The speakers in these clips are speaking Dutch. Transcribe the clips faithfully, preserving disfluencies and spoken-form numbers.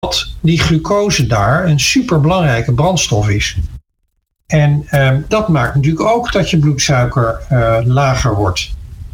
omdat die glucose daar een superbelangrijke brandstof is. En uh, dat maakt natuurlijk ook dat je bloedsuiker uh, lager wordt.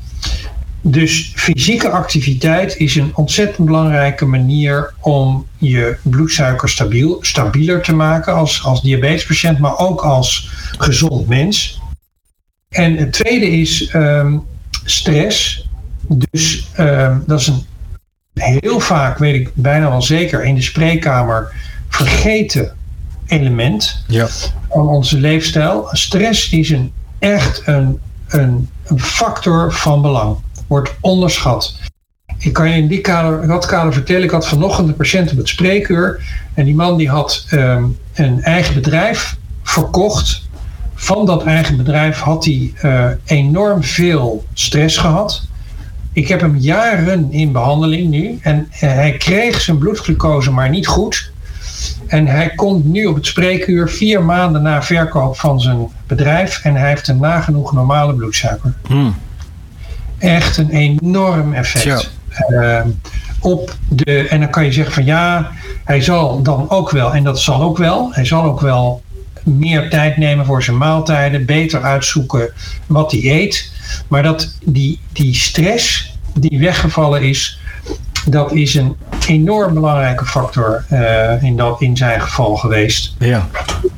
Dus fysieke activiteit is een ontzettend belangrijke manier om je bloedsuiker stabiel, stabieler te maken als, als diabetespatiënt, maar ook als gezond mens. En het tweede is um, stress. Dus um, dat is een heel vaak, weet ik bijna wel zeker, in de spreekkamer vergeten element ja. van onze leefstijl. Stress is een, echt een, een, een factor van belang. Wordt onderschat. Ik kan je in die kader, dat kader vertellen, ik had vanochtend een patiënt op het spreekuur en die man die had um, een eigen bedrijf verkocht. Van dat eigen bedrijf had hij uh, enorm veel stress gehad. Ik heb hem jaren in behandeling nu en uh, hij kreeg zijn bloedglucose maar niet goed. En hij komt nu op het spreekuur vier maanden na verkoop van zijn bedrijf en hij heeft een nagenoeg normale bloedsuiker. Hmm. Echt een enorm effect. Ja. Uh, op de, en dan kan je zeggen van ja, hij zal dan ook wel, en dat zal ook wel, hij zal ook wel meer tijd nemen voor zijn maaltijden, beter uitzoeken wat hij eet. Maar dat die, die stress die weggevallen is, dat is een enorm belangrijke factor uh, in, dat, in zijn geval geweest. Ja.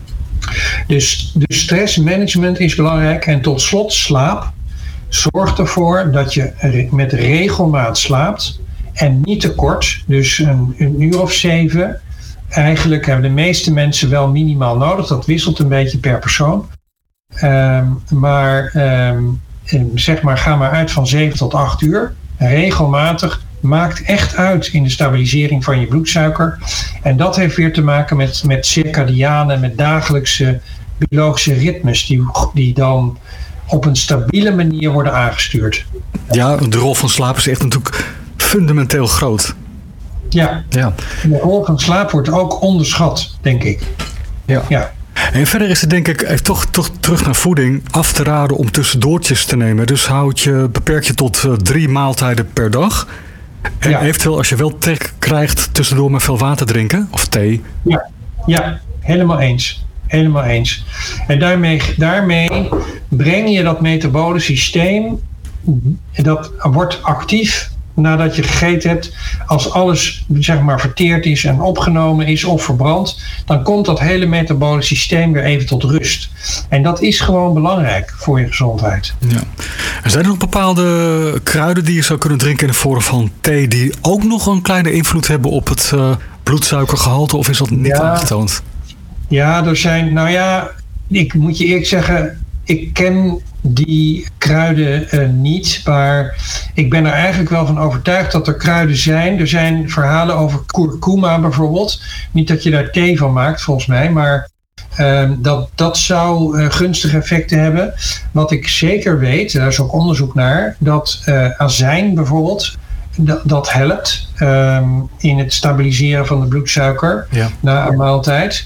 Dus, dus stressmanagement is belangrijk. En tot slot slaap. Zorg ervoor dat je met regelmaat slaapt en niet te kort. Dus een, een uur of zeven. Eigenlijk hebben de meeste mensen wel minimaal nodig. Dat wisselt een beetje per persoon. Um, maar um, zeg maar, ga maar uit van zeven tot acht uur. Regelmatig. Maakt echt uit in de stabilisering van je bloedsuiker. En dat heeft weer te maken met, met circadiane, met dagelijkse biologische ritmes die, die dan op een stabiele manier worden aangestuurd. Ja, de rol van slaap is echt natuurlijk fundamenteel groot. Ja, ja. De rol van slaap wordt ook onderschat, denk ik. Ja. ja. En verder is het denk ik, even toch, toch terug naar voeding, af te raden om tussendoortjes te nemen. Dus houd je, beperk je tot uh, drie maaltijden per dag. En ja. eventueel als je wel trek krijgt, tussendoor maar veel water drinken of thee. Ja, ja, helemaal eens. Helemaal eens. En daarmee, daarmee breng je dat metabole systeem, dat wordt actief nadat je gegeten hebt. Als alles zeg maar verteerd is en opgenomen is of verbrand, dan komt dat hele metabole systeem weer even tot rust. En dat is gewoon belangrijk voor je gezondheid. Ja. Er zijn er nog bepaalde kruiden die je zou kunnen drinken in de vorm van thee die ook nog een kleine invloed hebben op het uh, bloedsuikergehalte, of is dat niet ja. aangetoond? Ja, er zijn, nou ja, ik moet je eerlijk zeggen, ik ken die kruiden uh, niet, maar ik ben er eigenlijk wel van overtuigd dat er kruiden zijn. Er zijn verhalen over kurkuma bijvoorbeeld. Niet dat je daar thee van maakt, volgens mij, maar uh, dat, dat zou uh, gunstige effecten hebben. Wat ik zeker weet, daar is ook onderzoek naar, dat uh, azijn bijvoorbeeld, dat, dat helpt um, in het stabiliseren van de bloedsuiker ja. na een maaltijd.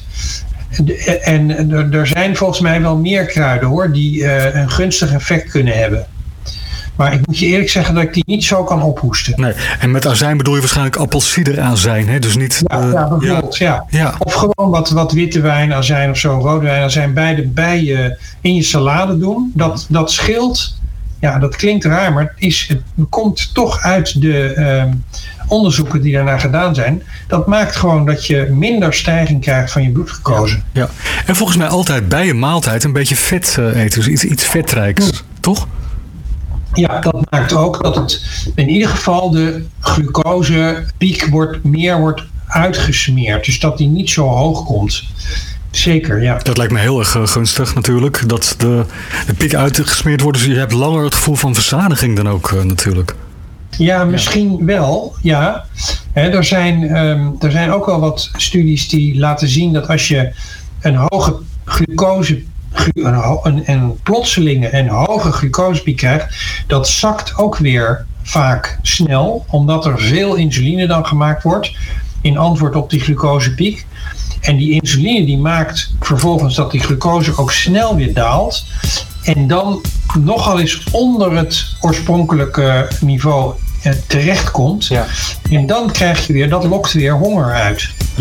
En er zijn volgens mij wel meer kruiden hoor, die uh, een gunstig effect kunnen hebben. Maar ik moet je eerlijk zeggen dat ik die niet zo kan ophoesten. Nee, en met azijn bedoel je waarschijnlijk appelsiederazijn, hè? Dus niet. Ja, uh, ja bijvoorbeeld, ja. ja. ja. Of gewoon wat, wat witte wijn, azijn of zo, rode wijn, azijn, beide bij je in je salade doen. Dat, dat scheelt. Ja, dat klinkt raar, maar het, is, het komt toch uit de uh, onderzoeken die daarna gedaan zijn. Dat maakt gewoon dat je minder stijging krijgt van je bloedglucose. Ja, ja. En volgens mij altijd bij een maaltijd een beetje vet uh, eten. Dus iets, iets vetrijks, ja. toch? Ja, dat maakt ook dat het in ieder geval de glucosepiek wordt, meer wordt uitgesmeerd. Dus dat die niet zo hoog komt. Zeker, ja. Dat lijkt me heel erg gunstig natuurlijk. Dat de, de piek uitgesmeerd wordt. Dus je hebt langer het gevoel van verzadiging dan ook uh, natuurlijk. Ja, misschien ja. wel, ja. He, er, zijn, um, er zijn ook wel wat studies die laten zien dat als je een hoge glucose, een, een, een plotselinge en hoge glucosepiek krijgt, dat zakt ook weer vaak snel, omdat er veel insuline dan gemaakt wordt in antwoord op die glucosepiek. En die insuline die maakt vervolgens dat die glucose ook snel weer daalt. En dan nogal eens onder het oorspronkelijke niveau eh, terechtkomt. Ja. En dan krijg je weer, dat lokt weer honger uit.